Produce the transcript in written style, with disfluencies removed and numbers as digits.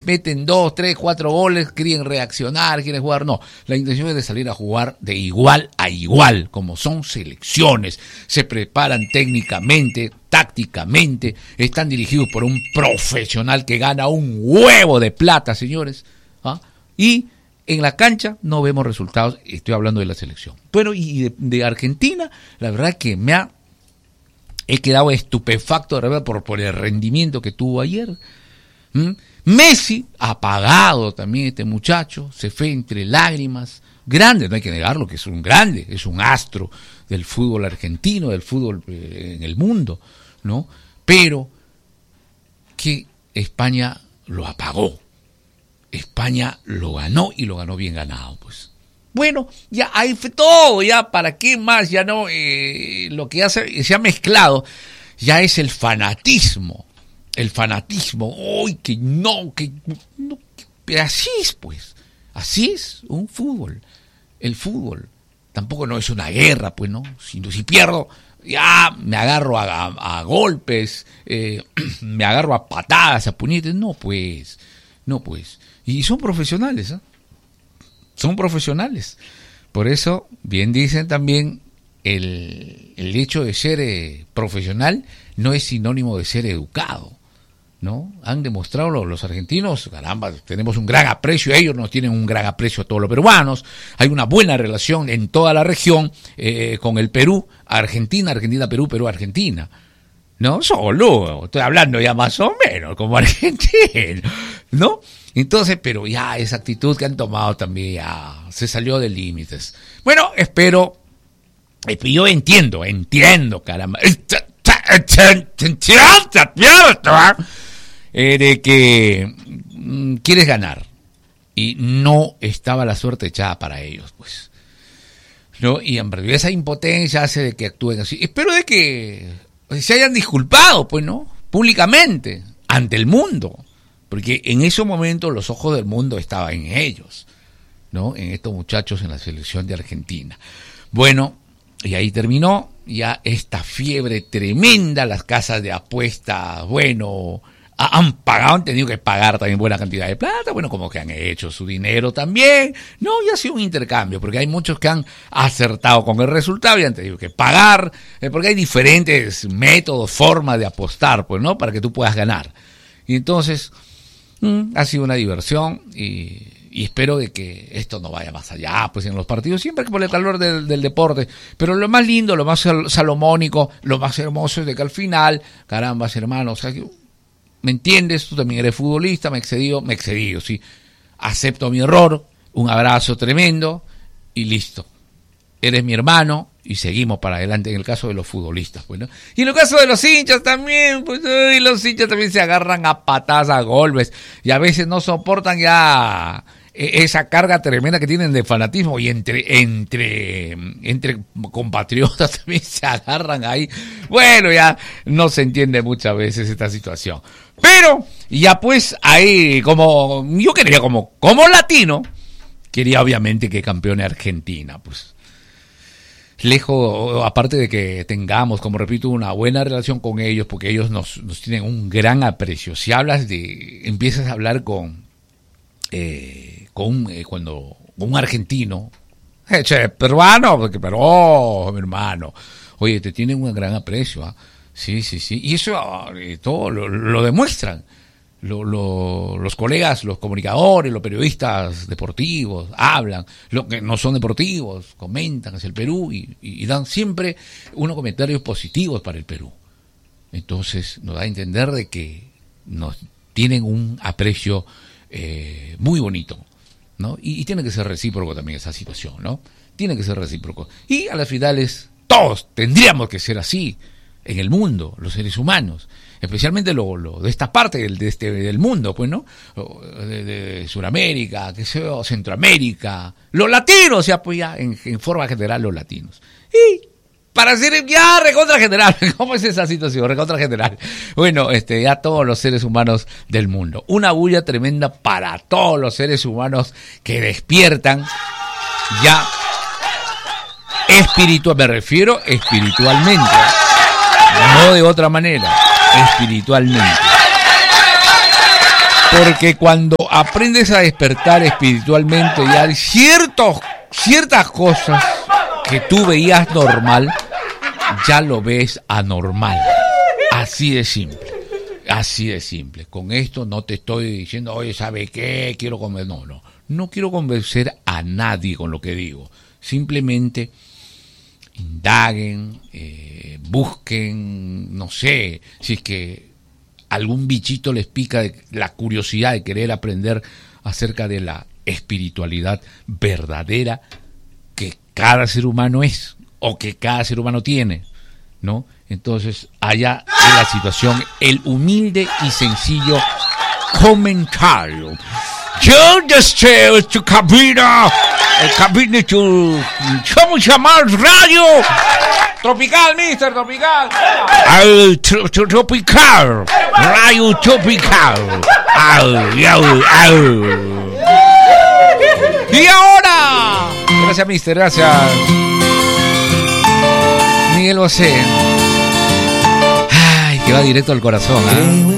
meten 2, 3, 4 goles, quieren reaccionar, quieren jugar. No, la intención es de salir a jugar de igual a igual, como son selecciones. Se preparan técnicamente, tácticamente, están dirigidos por un profesional que gana un huevo de plata, señores. ¿Ah? Y en la cancha no vemos resultados, estoy hablando de la selección. Bueno, y de Argentina, la verdad que he quedado estupefacto de verdad por el rendimiento que tuvo ayer. Messi, apagado también este muchacho, se fue entre lágrimas. Grande, no hay que negarlo, que es un grande, es un astro del fútbol argentino, del fútbol en el mundo, ¿no? Pero que España lo apagó. España lo ganó y lo ganó bien ganado, pues. Bueno, ya ahí fue todo, ya para qué más, ya no, lo que ya se ha mezclado, ya es el fanatismo, uy, que no, pero así es, pues, así es un fútbol, el fútbol, tampoco no es una guerra, pues, ¿no? Si pierdo, ya me agarro a golpes, me agarro a patadas, a puñetes, no, pues, y son profesionales, ¿eh? Son profesionales. Por eso, bien dicen también, el hecho de ser profesional no es sinónimo de ser educado, ¿no? Han demostrado los argentinos, caramba, tenemos un gran aprecio, ellos nos tienen un gran aprecio a todos los peruanos, hay una buena relación en toda la región con el Perú, Argentina, Perú, Perú, Argentina. No solo, estoy hablando ya más o menos como argentino, ¿no? Entonces, pero ya esa actitud que han tomado también ya se salió de límites. Bueno, yo entiendo, caramba, de que quieres ganar y no estaba la suerte echada para ellos, pues, ¿no? Y en verdad esa impotencia hace de que actúen así. Espero de que se hayan disculpado, pues, ¿no? Públicamente, ante el mundo. Porque en ese momento los ojos del mundo estaban en ellos, ¿no? En estos muchachos en la selección de Argentina. Bueno, y ahí terminó ya esta fiebre tremenda, las casas de apuestas, bueno, han tenido que pagar también buena cantidad de plata, bueno, como que han hecho su dinero también, no, y ha sido un intercambio, porque hay muchos que han acertado con el resultado y han tenido que pagar, porque hay diferentes métodos, formas de apostar, pues, ¿no? Para que tú puedas ganar. Y entonces ha sido una diversión y espero de que esto no vaya más allá, pues en los partidos, siempre que por el calor del deporte, pero lo más lindo, lo más salomónico, lo más hermoso es de que al final, carambas hermanos, o sea, ¿me entiendes? Tú también eres futbolista, me he excedido, sí, acepto mi error, un abrazo tremendo y listo, eres mi hermano y seguimos para adelante en el caso de los futbolistas, pues, ¿no? Y en el caso de los hinchas también, pues, los hinchas también se agarran a patadas, a golpes, y a veces no soportan ya esa carga tremenda que tienen de fanatismo, y entre compatriotas también se agarran ahí. Bueno, ya no se entiende muchas veces esta situación. Pero, ya pues, ahí, yo quería como latino, quería obviamente que campeone Argentina, pues. Lejos, aparte de que tengamos, como repito, una buena relación con ellos, porque ellos nos tienen un gran aprecio. Si empiezas a hablar con un argentino, peruano, pero mi hermano, oye, te tienen un gran aprecio, ¿ah? Sí, y eso todo lo demuestran. Los colegas, los comunicadores, los periodistas deportivos hablan, los que no son deportivos comentan hacia el Perú y dan siempre unos comentarios positivos para el Perú. Entonces nos da a entender de que nos tienen un aprecio muy bonito, ¿no? Y tiene que ser recíproco también esa situación, ¿no? Tiene que ser recíproco. Y a las finales todos tendríamos que ser así en el mundo, los seres humanos. Especialmente lo de esta parte del mundo, pues, ¿no? De Sudamérica, Centroamérica, los latinos, ya, pues, ya, en forma general, los latinos. Y para ser ya recontra general, ¿cómo es esa situación? Recontra general. Bueno, ya todos los seres humanos del mundo. Una bulla tremenda para todos los seres humanos que despiertan ya me refiero espiritualmente, no de otra manera. Espiritualmente. Porque cuando aprendes a despertar espiritualmente, ya hay ciertas cosas que tú veías normal, ya lo ves anormal. Así de simple. Así de simple. Con esto no te estoy diciendo, oye, ¿sabe qué? Quiero comer. No quiero convencer a nadie con lo que digo. Simplemente indaguen, busquen, no sé, si es que algún bichito les pica de la curiosidad de querer aprender acerca de la espiritualidad verdadera que cada ser humano es o que cada ser humano tiene, ¿no? Entonces, allá en la situación, el humilde y sencillo comentario. Yo deseo tu cabina, el cabina tu, ¿cómo se llama? Radio Tropical, mister, Tropical. Tropical, Radio Tropical. Y ahora, gracias, mister, gracias. Miguel Bosé. Ay, que va directo al corazón, ¿eh?